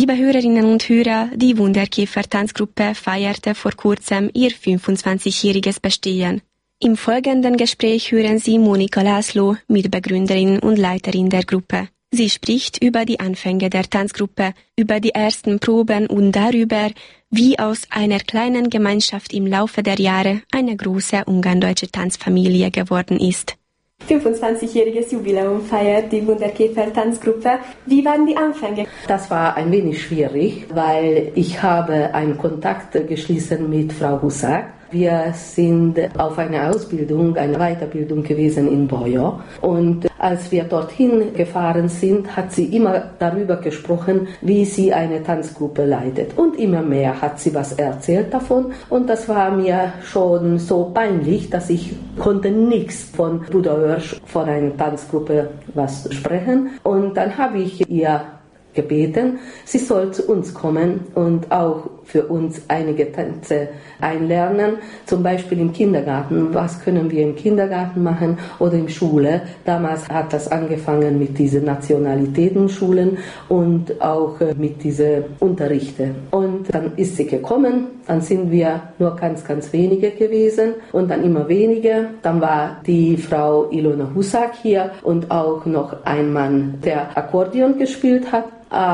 Liebe Hörerinnen und Hörer, die Wunderkäfer-Tanzgruppe feierte vor kurzem ihr 25-jähriges Bestehen. Im folgenden Gespräch hören Sie Monika László, Mitbegründerin und Leiterin der Gruppe. Sie spricht über die Anfänge der Tanzgruppe, über die ersten Proben und darüber, wie aus einer kleinen Gemeinschaft im Laufe der Jahre eine große ungarndeutsche Tanzfamilie geworden ist. 25-jähriges Jubiläum feiert die Wunderkäfer-Tanzgruppe. Wie waren die Anfänge? Das war ein wenig schwierig, weil ich habe einen Kontakt geschlossen mit Frau Husak. Wir sind auf eine Ausbildung, eine Weiterbildung gewesen in Bojo. Und als wir dorthin gefahren sind, hat sie immer darüber gesprochen, wie sie eine Tanzgruppe leitet. Und immer mehr hat sie was erzählt davon. Und das war mir schon so peinlich, dass ich konnte nichts von Budaörs, von einer Tanzgruppe was sprechen. Und dann habe ich ihr gebeten, sie soll zu uns kommen und auch für uns einige Tänze einlernen, zum Beispiel im Kindergarten. Was können wir im Kindergarten machen oder in Schule? Damals hat das angefangen mit diesen Nationalitätenschulen und auch mit diesen Unterrichten. Und dann ist sie gekommen, dann sind wir nur ganz wenige gewesen und dann immer weniger. Dann war die Frau Ilona Husak hier und auch noch ein Mann, der Akkordeon gespielt hat.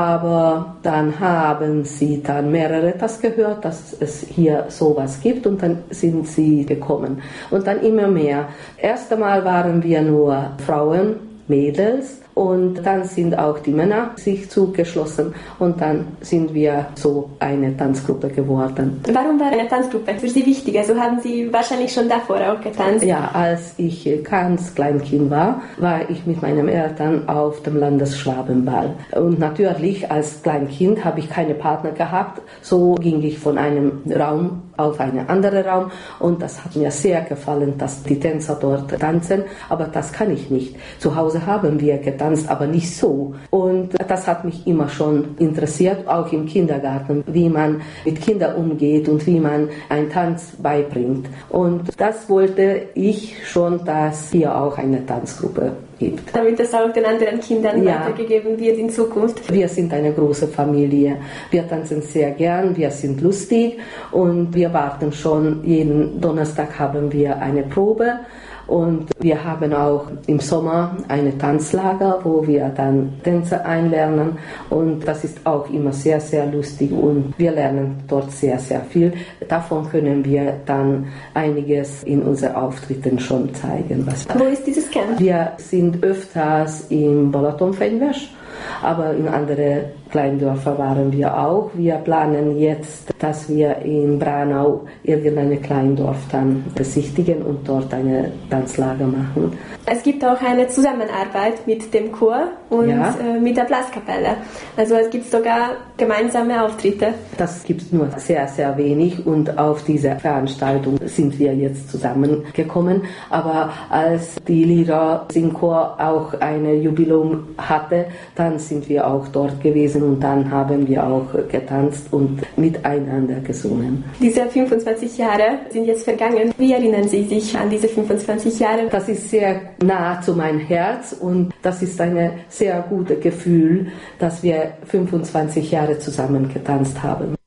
Aber dann haben sie dann mehrere das gehört, dass es hier sowas gibt und dann sind sie gekommen. Und dann immer mehr. Erst einmal waren wir nur Frauen, Mädels. Und dann sind auch die Männer sich zugeschlossen und dann sind wir so eine Tanzgruppe geworden. Warum war eine Tanzgruppe für Sie wichtig? Also haben Sie wahrscheinlich schon davor auch getanzt? Ja, als ich ganz Kleinkind war ich mit meinen Eltern auf dem Landesschwabenball. Und natürlich als Kleinkind habe ich keine Partner gehabt. So ging ich von einem Raum auf einen anderen Raum und das hat mir sehr gefallen, dass die Tänzer dort tanzen, aber das kann ich nicht. Zu Hause haben wir getanzt, aber nicht so. Und das hat mich immer schon interessiert, auch im Kindergarten, wie man mit Kindern umgeht und wie man einen Tanz beibringt. Und das wollte ich schon, dass hier auch eine Tanzgruppe gibt. Damit es auch den anderen Kindern weitergegeben wird in Zukunft. Wir sind eine große Familie. Wir tanzen sehr gern, wir sind lustig und wir warten schon. Jeden Donnerstag haben wir eine Probe. Und wir haben auch im Sommer eine Tanzlager, wo wir dann Tänze einlernen und das ist auch immer sehr lustig und wir lernen dort sehr viel. Davon können wir dann einiges in unseren Auftritten schon zeigen. Wo ist dieses Camp? Wir sind öfters im Balatonfenyves, aber in andere Kleindörfer waren wir auch. Wir planen jetzt, dass wir in Braunau irgendein Kleindorf dann besichtigen und dort eine Tanzlager machen. Es gibt auch eine Zusammenarbeit mit dem Chor und mit der Blaskapelle. Also es gibt sogar gemeinsame Auftritte. Das gibt es nur sehr wenig und auf dieser Veranstaltung sind wir jetzt zusammengekommen. Aber als die Lira Singchor auch ein Jubiläum hatte, dann sind wir auch dort gewesen und dann haben wir auch getanzt und miteinander gesungen. Diese 25 Jahre sind jetzt vergangen. Wie erinnern Sie sich an diese 25 Jahre? Das ist sehr nah zu meinem Herz und das ist ein sehr gutes Gefühl, dass wir 25 Jahre zusammen getanzt haben.